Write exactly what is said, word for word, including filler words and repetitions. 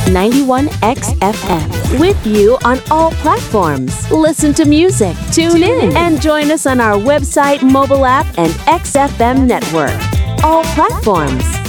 ninety-one X F M. With you on all platforms. Listen to music, tune, tune in, in, and join us on our website, mobile app, and X F M network. All platforms.